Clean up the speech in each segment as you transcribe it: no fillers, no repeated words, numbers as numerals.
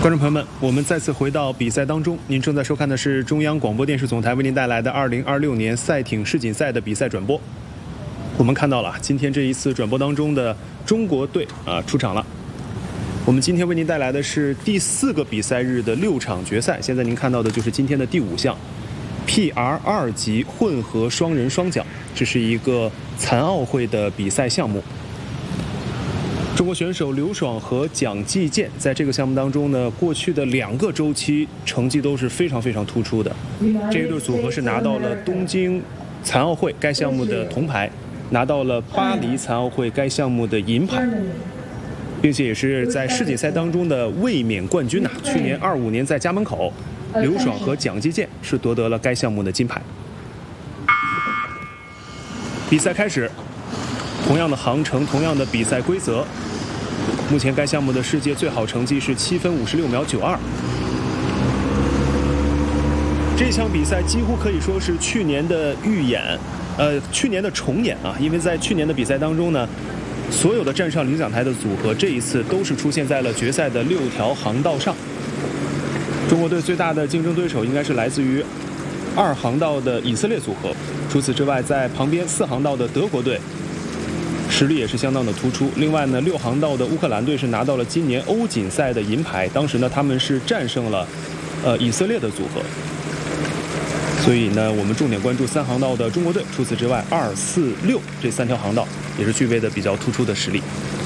观众朋友们，我们再次回到比赛当中。您正在收看的是中央广播电视总台为您带来的2026年赛艇世锦赛的比赛转播。我们看到了今天这一次转播当中的中国队出场了。我们今天为您带来的是第4个比赛日的6场决赛。现在您看到的就是今天的第5项 PR2 级混合双人双桨，这是一个残奥会的比赛项目。中国选手刘爽和蒋继健在这个项目当中呢，过去的2个周期成绩都是非常非常突出的。这一对组合是拿到了东京残奥会该项目的铜牌，拿到了巴黎残奥会该项目的银牌，并且也是在世锦赛当中的卫冕冠军去年25年在家门口，刘爽和蒋继健是夺得了该项目的金牌。比赛开始，同样的航程，同样的比赛规则。目前该项目的世界最好成绩是7分56秒92。这场比赛几乎可以说是去年的预演，去年的重演因为在去年的比赛当中呢，所有的站上领奖台的组合这一次都是出现在了决赛的6条航道上。中国队最大的竞争对手应该是来自于2航道的以色列组合，除此之外，在旁边4航道的德国队实力也是相当的突出。另外呢，6航道的乌克兰队是拿到了今年欧锦赛的银牌，当时呢他们是战胜了以色列的组合。所以呢，我们重点关注3航道的中国队。除此之外，2、4、6这3条航道也是具备的比较突出的实力。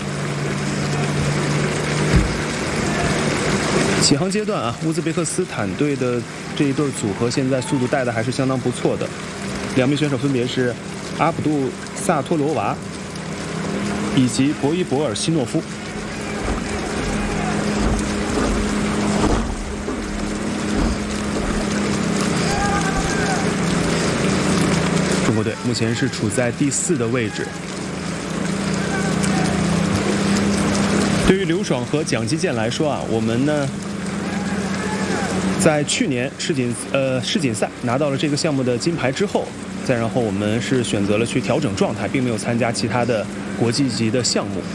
起航阶段乌兹别克斯坦队的这一对组合现在速度带的还是相当不错的。2名选手分别是阿卜杜萨托罗娃以及博伊博尔西诺夫。中国队目前是处在第4的位置。对于刘爽和蒋继健来说我们呢在去年世锦赛拿到了这个项目的金牌之后，再然后我们是选择了去调整状态，并没有参加其他的国际级的项目。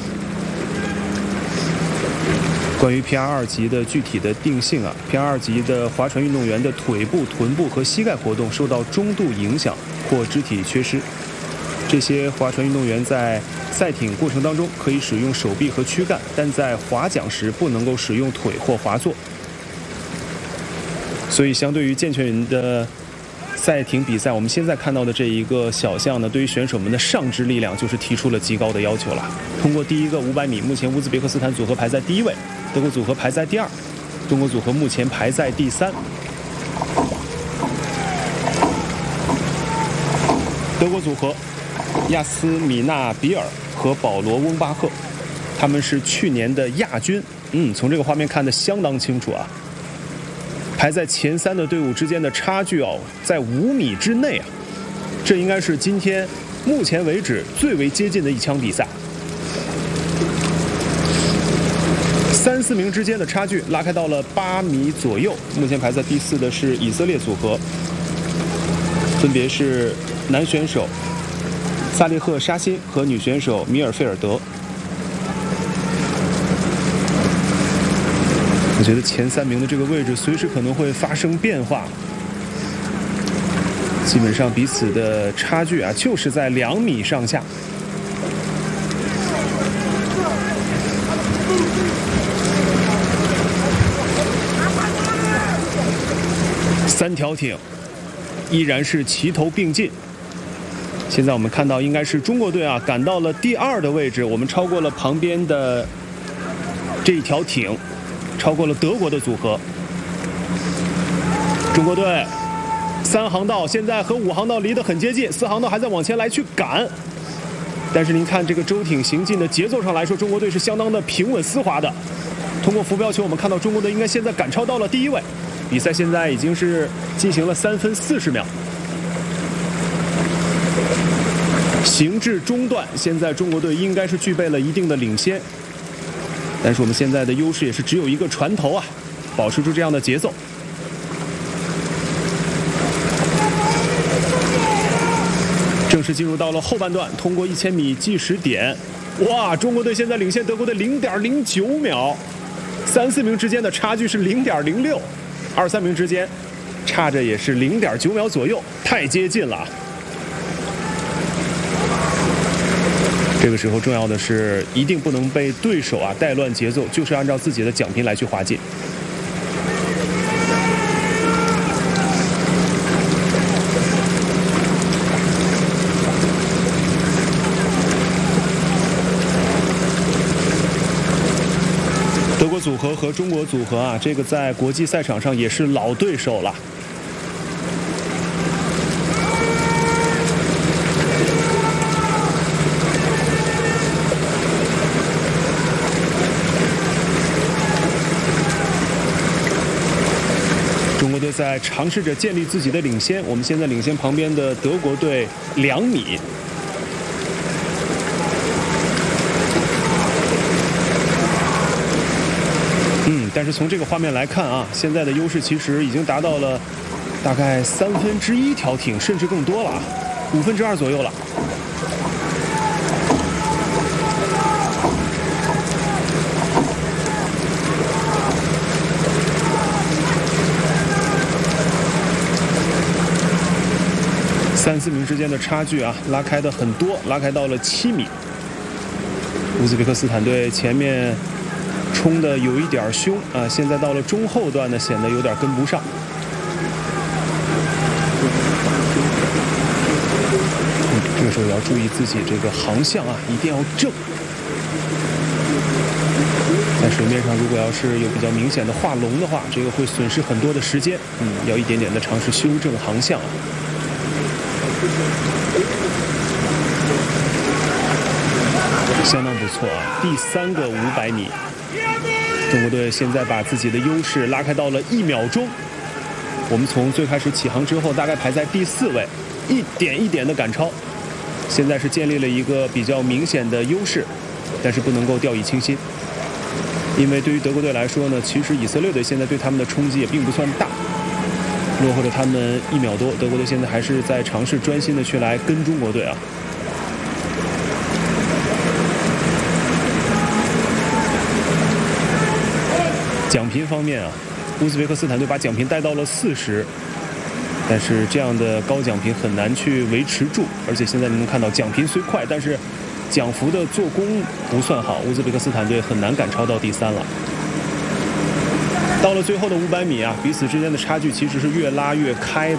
关于 PR2 级的具体的定性PR2 级的划船运动员的腿部、臀部和膝盖活动受到中度影响或肢体缺失。这些划船运动员在赛艇过程当中可以使用手臂和躯干，但在划桨时不能够使用腿或划作。所以相对于健全人的赛艇比赛，我们现在看到的这一个小项呢，对于选手们的上肢力量就是提出了极高的要求了。通过第一个500米，目前乌兹别克斯坦组合排在第1位，德国组合排在第2，中国组合目前排在第3。德国组合亚斯米纳比尔和保罗翁巴赫，他们是去年的亚军。从这个画面看得相当清楚排在前3的队伍之间的差距在5米之内这应该是今天目前为止最为接近的一场比赛。3、4名之间的差距拉开到了8米左右。目前排在第4的是以色列组合，分别是男选手萨利赫沙辛和女选手米尔费尔德。我觉得前3名的这个位置随时可能会发生变化，基本上彼此的差距就是在2米上下。3条艇依然是齐头并进。现在我们看到应该是中国队赶到了第2的位置，我们超过了旁边的这一条艇，超过了德国的组合。中国队3航道现在和5航道离得很接近，4航道还在往前来去赶。但是您看这个舟艇行进的节奏上来说，中国队是相当的平稳丝滑的。通过浮标球我们看到中国队应该现在赶超到了第1位。比赛现在已经是进行了3分40秒。行至中段，现在中国队应该是具备了一定的领先，但是我们现在的优势也是只有一个船头保持住这样的节奏。正式进入到了后半段，通过1000米计时点，哇，中国队现在领先德国队0.09秒， 3、4名之间的差距是0.06，2、3名之间差着也是0.9秒左右，太接近了。这个时候重要的是一定不能被对手带乱节奏，就是按照自己的奖评来去划界。德国组合和中国组合这个在国际赛场上也是老对手了。中国队在尝试着建立自己的领先，我们现在领先旁边的德国队2米。但是从这个画面来看现在的优势其实已经达到了大概1/3调停，甚至更多了，2/5左右了。3、4名之间的差距拉开的很多，拉开到了7米。乌兹别克斯坦队前面冲的有一点凶现在到了中后段呢，显得有点跟不上。这个时候也要注意自己这个航向一定要正。在水面上如果要是有比较明显的画龙的话，这个会损失很多的时间，要一点点的尝试修正航向相当不错第3个500米。中国队现在把自己的优势拉开到了1秒钟。我们从最开始起航之后，大概排在第4位，一点一点的赶超。现在是建立了一个比较明显的优势，但是不能够掉以轻心。因为对于德国队来说呢，其实以色列队现在对他们的冲击也并不算大，落后了他们1秒多。德国队现在还是在尝试专心的去来跟中国队奖评方面乌兹别克斯坦队把奖评带到了40，但是这样的高奖评很难去维持住，而且现在你能看到奖评虽快，但是奖服的做工不算好，乌兹别克斯坦队很难赶超到第3了。到了最后的500米彼此之间的差距其实是越拉越开的。